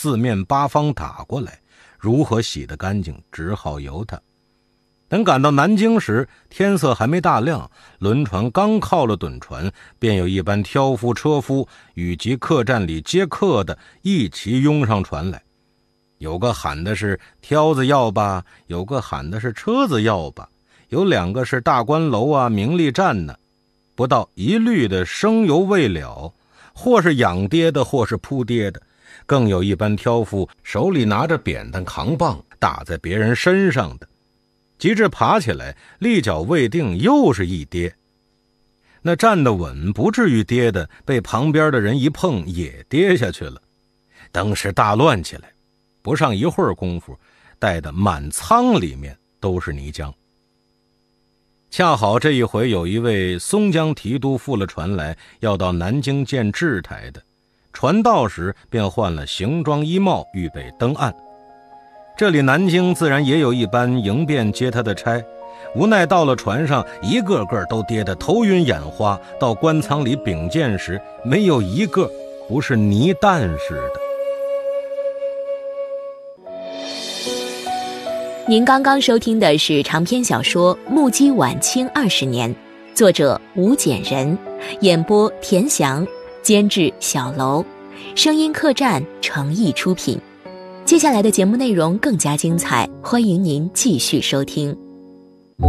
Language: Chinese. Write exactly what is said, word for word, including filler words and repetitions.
四面八方打过来，如何洗得干净，只好由他。等赶到南京时，天色还没大亮，轮船刚靠了趸船，便有一班挑夫车夫与及客栈里接客的一齐拥上船来。有个喊的是挑子要吧，有个喊的是车子要吧，有两个是大观楼啊、名利站呢，不到一律的生犹未了，或是养爹的，或是扑爹的，更有一班挑夫手里拿着扁担扛棒打在别人身上的，及至爬起来立脚未定，又是一跌。那站得稳不至于跌的，被旁边的人一碰也跌下去了。当时大乱起来，不上一会儿功夫，带的满舱里面都是泥浆。恰好这一回有一位松江提督赴了船来，要到南京见制台的，船到时便换了行装衣帽，预备登岸。这里南京自然也有一班迎便接他的差，无奈到了船上，一个个都跌得头晕眼花，到官舱里禀见时，没有一个不是泥蛋似的。 您刚刚收听的是长篇小说《目击晚清二十年》，作者吴简人，演播田翔，监制小楼，声音客栈诚意出品。接下来的节目内容更加精彩，欢迎您继续收听。